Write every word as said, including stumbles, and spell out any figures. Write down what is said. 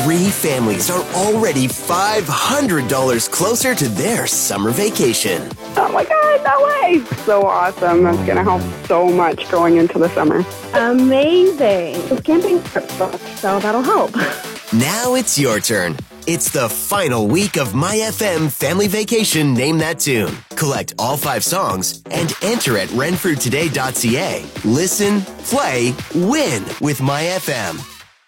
Three families are already five hundred dollars closer to their summer vacation. Oh my God, no way! So awesome. That's going to help so much going into the summer. Amazing. It's camping trip booked, so that'll help. Now it's your turn. It's the final week of MyFM Family Vacation Name That Tune. Collect all five songs and enter at renfrew today dot c a. Listen, play, win with MyFM.